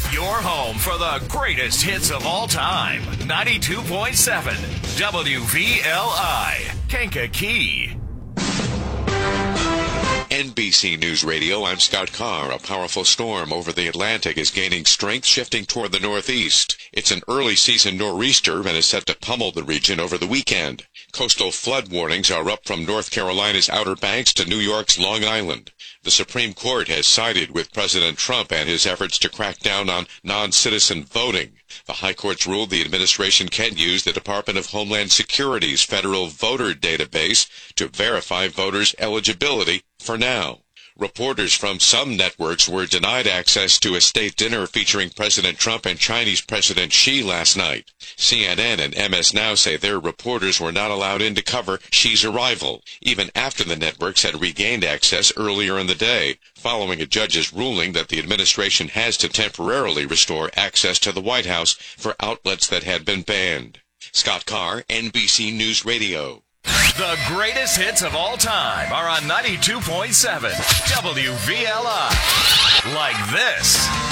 Your home for the greatest hits of all time. 92.7 WVLI, Kankakee. NBC News Radio, I'm Scott Carr. A powerful storm over the Atlantic is gaining strength, shifting toward the northeast. It's an early season nor'easter and is set to pummel the region over the weekend. Coastal flood warnings are up from North Carolina's Outer Banks to New York's Long Island. The Supreme Court has sided with President Trump and his efforts to crack down on non-citizen voting. The High Court's ruled the administration can use the Department of Homeland Security's federal voter database to verify voters' eligibility for now. Reporters from some networks were denied access to a state dinner featuring President Trump and Chinese President Xi last night. CNN and MS Now say their reporters were not allowed in to cover Xi's arrival, even after the networks had regained access earlier in the day, following a judge's ruling that the administration has to temporarily restore access to the White House for outlets that had been banned. Scott Carr, NBC News Radio. The greatest hits of all time are on 92.7 WVLI. Like this.